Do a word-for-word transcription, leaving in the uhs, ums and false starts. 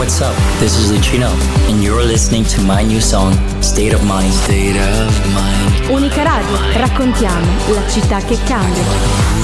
what's up? This is Lucino, and you're listening to my new song, State of Mind. State of Mind. Unica Radio, raccontiamo la città che cambia.